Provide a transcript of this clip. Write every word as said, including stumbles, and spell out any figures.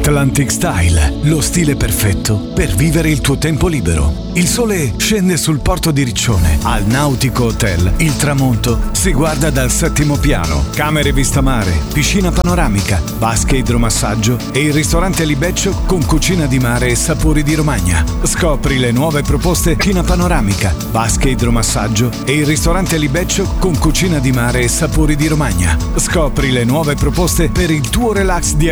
Atlantic Style, lo stile perfetto per vivere il tuo tempo libero. Il sole scende sul porto di Riccione. Al Nautico Hotel il tramonto si guarda dal settimo piano. Camere vista mare, piscina panoramica, vasche idromassaggio e il ristorante Libeccio con cucina di mare e sapori di Romagna. Scopri le nuove proposte piscina panoramica, vasche idromassaggio e il ristorante Libeccio con cucina di mare e sapori di Romagna. Scopri le nuove proposte per il tuo relax di